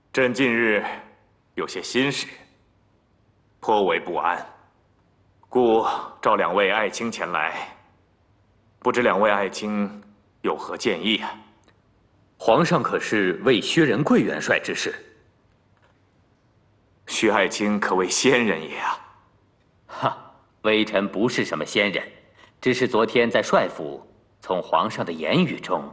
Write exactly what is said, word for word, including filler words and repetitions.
朕近日有些心事，颇为不安，故召两位爱卿前来。不知两位爱卿有何建议啊？ 皇上可是为薛仁贵元帅之事？ 薛爱卿可谓仙人也啊！ 哈，微臣不是什么仙人，只是昨天在帅府从皇上的言语中